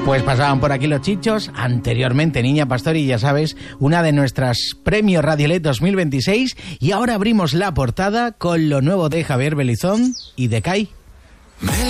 Pues pasaban por aquí los Chichos, anteriormente Niña Pastor y ya sabes, una de nuestras premios Radiolet 2026 y ahora abrimos la portada con lo nuevo de Javier Belizón y de Kai.